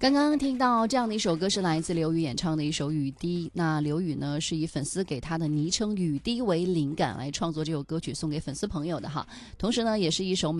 刚刚听到这样的一首歌是来自刘宇演唱的一首《雨滴》，那刘宇呢是以粉丝给他的昵称雨滴为灵感来创作这首歌曲送给粉丝朋友的哈，同时呢也是一首